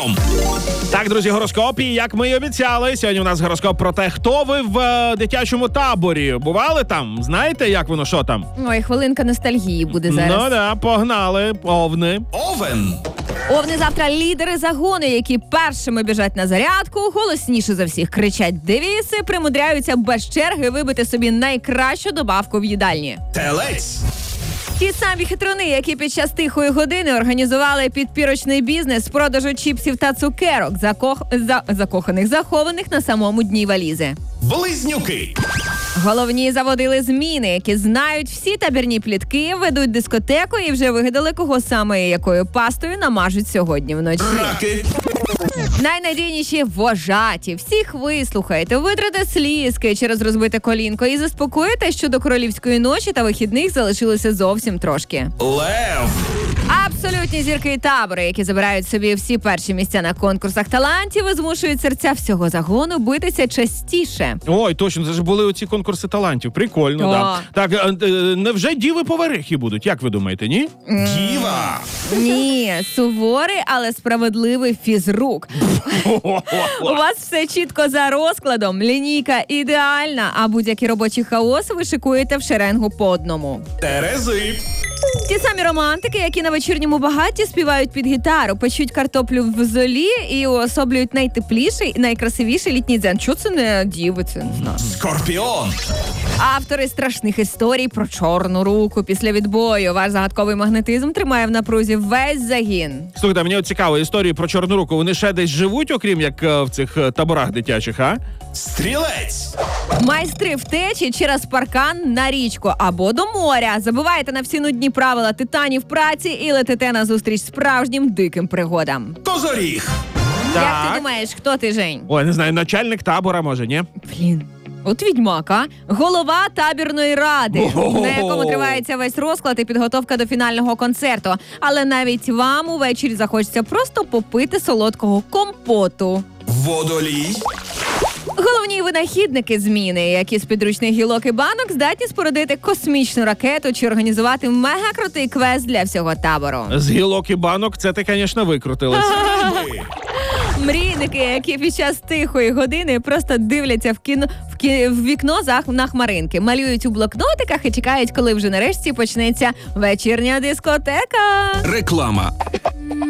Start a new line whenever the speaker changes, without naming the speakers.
Преміум.
Так, друзі, гороскоп. І як ми й обіцяли, сьогодні у нас гороскоп про те, хто ви в дитячому таборі. Бували там? Знаєте, як воно, що там?
Ой, хвилинка ностальгії буде зараз.
Ну да, погнали. Овни.
Овен.
Овни завтра лідери загону, які першими біжать на зарядку, голосніше за всіх кричать девіси, примудряються без черги вибити собі найкращу добавку в їдальні.
Телець.
Ті самі хитруни, які під час тихої години організували підпірочний бізнес з продажу чіпсів та цукерок, захованих на самому дні валізи.
Близнюки.
Головні заводили зміни, які знають всі табірні плітки, ведуть дискотеку і вже вигадали, кого саме і якою пастою намажуть сьогодні вночі.
Раки.
Найнадійніші вожаті. Всіх вислухайте, витрите слізки через розбите колінко і заспокоїте, що до королівської ночі та вихідних залишилося зовсім трошки.
Лев.
Абсолютні зірки і табори, які забирають собі всі перші місця на конкурсах талантів і змушують серця всього загону битися частіше.
Ой, точно, це ж були оці конкурси талантів. Прикольно, да. Так, невже діви-поварихи будуть, як ви думаєте, ні?
Діва.
Ні, суворий, але справедливий фізрук. У вас все чітко за розкладом, лінійка ідеальна, а будь-який робочий хаос ви шикуєте в шеренгу по одному.
Терези.
Ті самі романтики, які на вечірньому багатті співають під гітару, печуть картоплю в золі і уособлюють найтепліший і найкрасивіший літній дзен. Чого це не діви, це не знаю.
Скорпіон.
Автори страшних історій про чорну руку після відбою. Ваш загадковий магнетизм тримає в напрузі весь загін.
Слухайте, мені от цікаво, історії про Чорну руку, вони ще десь живуть, окрім як в цих таборах дитячих, а?
Стрілець.
Майстри втечі через паркан на річку або до моря. Забувайте на всі нудні правила титанів праці і летите на зустріч справжнім диким пригодам.
Козоріг.
Як ти думаєш, хто ти, Жень?
Ой, не знаю, начальник табора, може, ні?
Блін. От відьмак, а? Голова табірної ради, на якому тривається весь розклад і підготовка до фінального концерту. Але навіть вам увечері захочеться просто попити солодкого компоту.
Водолій.
Головні винахідники зміни, які з підручних гілок і банок здатні спорудити космічну ракету чи організувати мегакрутий квест для всього табору.
З гілок і банок це ти, звісно, викрутилась.
Мрійники, які під час тихої години просто дивляться в вікно на хмаринки, малюють у блокнотиках і чекають, коли вже нарешті почнеться вечірня дискотека.
Реклама.